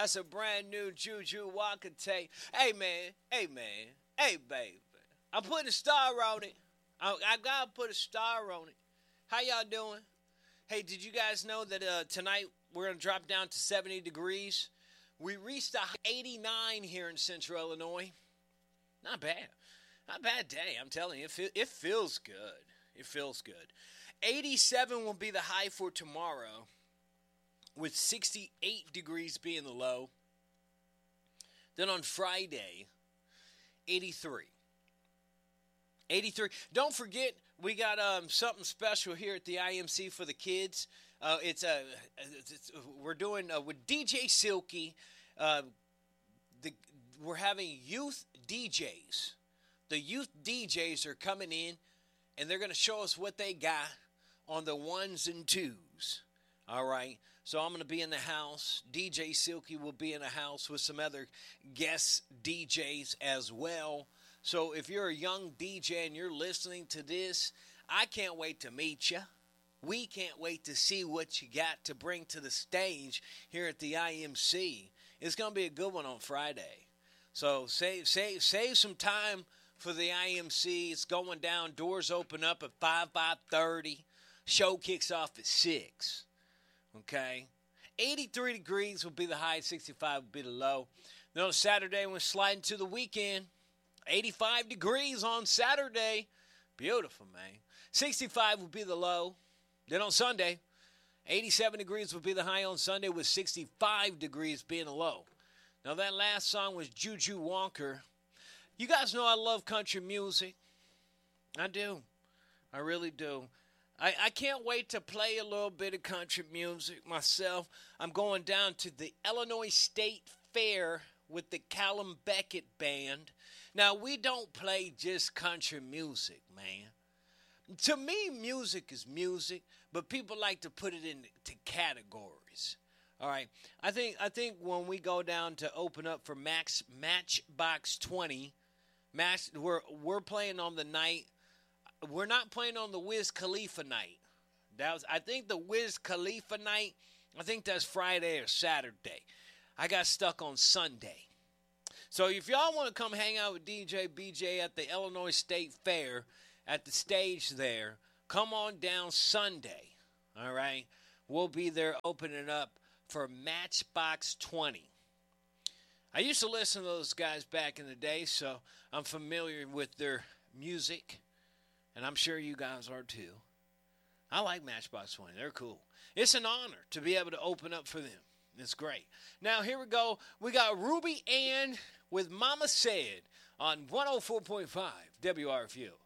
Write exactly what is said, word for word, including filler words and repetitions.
That's a brand new Juju Walker tape. Hey, man. Hey, man. Hey, baby. I'm putting a star on it. I, I got to put a star on it. How y'all doing? Hey, did you guys know that uh, tonight we're going to drop down to seventy degrees? We reached a eighty-nine here in Central Illinois. Not bad. Not a bad day. I'm telling you, it, feel, it feels good. It feels good. eighty-seven will be the high for tomorrow, with sixty-eight degrees being the low. Then on Friday, eighty-three. eighty-three. Don't forget, we got um, something special here at the I M C for the kids. Uh, it's a uh, it's, we're doing uh, with D J Silky. Uh, the we're having youth D Js. The youth D Js are coming in, and they're going to show us what they got on the ones and twos. All right. So I'm going to be in the house. D J Silky will be in the house with some other guest D Js as well. So if you're a young D J and you're listening to this, I can't wait to meet you. We can't wait to see what you got to bring to the stage here at the I M C. It's going to be a good one on Friday. So save, save, save some time for the I M C. It's going down. Doors open up at five, five thirty. Show kicks off at six. Okay? eighty-three degrees will be the high. sixty-five will be the low. Then on Saturday, we're sliding to the weekend. eighty-five degrees on Saturday. Beautiful, man. sixty-five will be the low. Then on Sunday, eighty-seven degrees will be the high on Sunday, with sixty-five degrees being the low. Now, that last song was Juju Walker. You guys know I love country music. I do. I really do. I, I can't wait to play a little bit of country music myself. I'm going down to the Illinois State Fair with the Callum Beckett Band. Now, we don't play just country music, man. To me, music is music, but people like to put it into categories. All right. I think I think when we go down to open up for Max Matchbox twenty, Match, we're we're playing on the night. We're not playing on the Wiz Khalifa night. That was I think the Wiz Khalifa night. I think that's Friday or Saturday. I got stuck on Sunday. So if y'all want to come hang out with D J B J at the Illinois State Fair at the stage there, come on down Sunday. All right, we'll be there opening up for Matchbox twenty. I used to listen to those guys back in the day, so I'm familiar with their music, and I'm sure you guys are too. I like Matchbox twenty. They're cool. It's an honor to be able to open up for them. It's great. Now, here we go. We got Ruby Ann with Mama Said on one oh four point five W R F U.